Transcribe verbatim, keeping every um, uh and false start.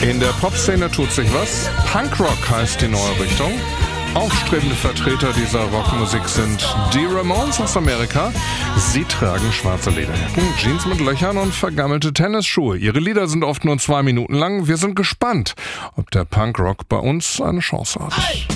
In der Popszene tut sich was. Punkrock heißt die neue Richtung. Aufstrebende Vertreter dieser Rockmusik sind die Ramones aus Amerika. Sie tragen schwarze Lederjacken, Jeans mit Löchern und vergammelte Tennisschuhe. Ihre Lieder sind oft nur zwei Minuten lang. Wir sind gespannt, ob der Punkrock bei uns eine Chance hat.